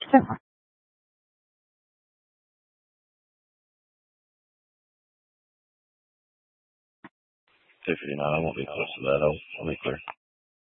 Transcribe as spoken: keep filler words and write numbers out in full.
Sure. Two fifty-nine, I won't be close to that. I'll, I'll be clear.